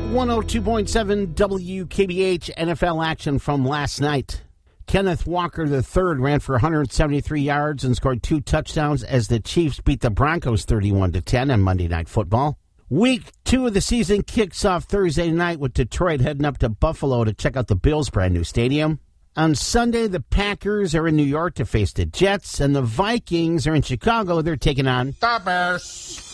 102.7 WKBH NFL action from last night. Kenneth Walker III ran for 173 yards and scored 2 touchdowns as the Chiefs beat the Broncos 31-10 on Monday Night Football. Week 2 of the season kicks off Thursday night with Detroit heading up to Buffalo to check out the Bills' brand new stadium. On Sunday, the Packers are in New York to face the Jets, and the Vikings are in Chicago. They're taking on the Bears.